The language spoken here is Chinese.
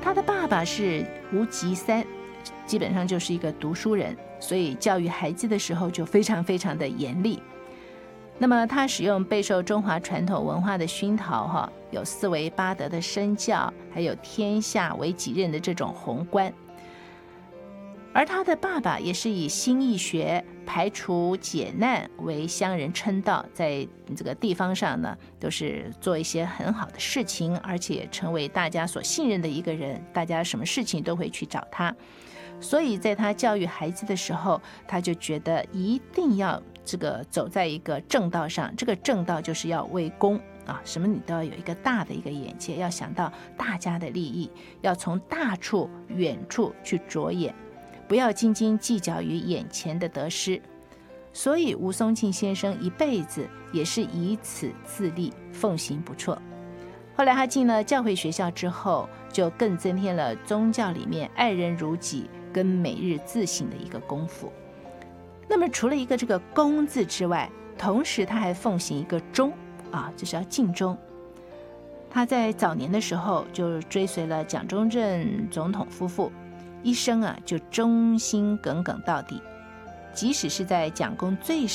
他的爸爸是吴吉三，基本上就是一个读书人，所以教育孩子的时候就非常非常的严厉。那么他使用备受中华传统文化的熏陶，有四维八德的身教，还有天下为己任的这种宏观。而他的爸爸也是以新义学排除解难为乡人称道，在这个地方上呢，都是做一些很好的事情，而且成为大家所信任的一个人，大家什么事情都会去找他。所以在他教育孩子的时候，他就觉得一定要这个走在一个正道上，这个正道就是要为公啊，什么你都要有一个大的一个眼界，要想到大家的利益，要从大处远处去着眼，不要斤斤计较于眼前的得失。所以吴松庆先生一辈子也是以此自立，奉行不辍。后来他进了教会学校之后，就更增添了宗教里面爱人如己跟每日自省的一个功夫。那么除了一个这个公字之外，同时他还奉行一个忠啊，就是要尽忠。他在早年的时候就追随了蒋中正总统夫妇，一生就忠心耿耿到底，即使是在蒋公最